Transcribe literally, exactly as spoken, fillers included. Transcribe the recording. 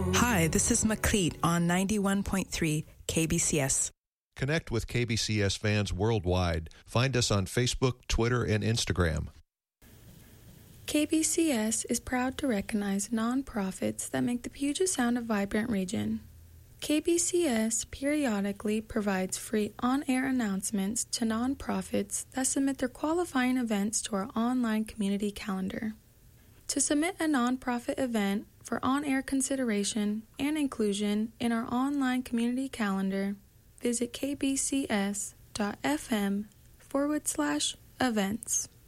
Hi, this is Makrit on ninety-one point three K B C S. Connect with K B C S fans worldwide. Find us on Facebook, Twitter, and Instagram. K B C S is proud to recognize nonprofits that make the Puget Sound a vibrant region. K B C S periodically provides free on-air announcements to nonprofits that submit their qualifying events to our online community calendar. To submit a nonprofit event for on-air consideration and inclusion in our online community calendar, visit kbcs.fm forward slash events.